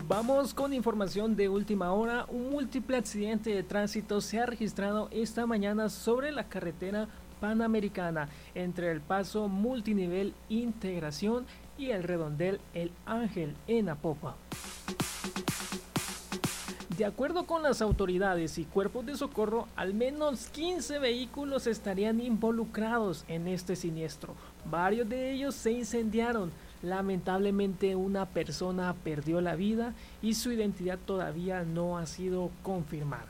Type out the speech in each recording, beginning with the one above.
Vamos con información de última hora. Un múltiple accidente de tránsito se ha registrado esta mañana sobre la carretera Panamericana entre el paso multinivel Integración y el redondel El Ángel en Apopa. De acuerdo con las autoridades y cuerpos de socorro, al menos 15 vehículos estarían involucrados en este siniestro. Varios de ellos se incendiaron. Lamentablemente una persona perdió la vida y su identidad todavía no ha sido confirmada.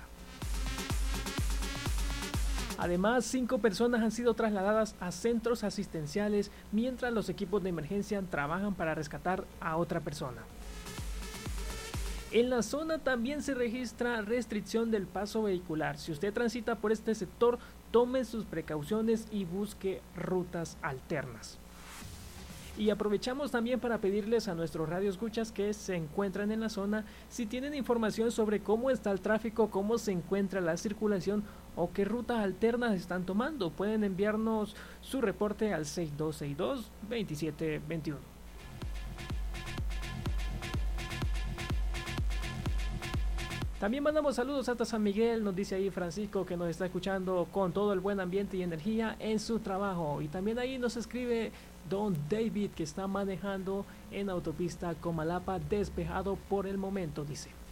Además, 5 personas han sido trasladadas a centros asistenciales mientras los equipos de emergencia trabajan para rescatar a otra persona. En la zona también se registra restricción del paso vehicular. Si usted transita por este sector, tome sus precauciones y busque rutas alternas. Y aprovechamos también para pedirles a nuestros radioescuchas que se encuentran en la zona, si tienen información sobre cómo está el tráfico, cómo se encuentra la circulación o qué rutas alternas están tomando, pueden enviarnos su reporte al 6262-2721. También mandamos saludos hasta San Miguel, nos dice ahí Francisco que nos está escuchando con todo el buen ambiente y energía en su trabajo. Y también ahí nos escribe Don David que está manejando en autopista Comalapa despejado por el momento, dice.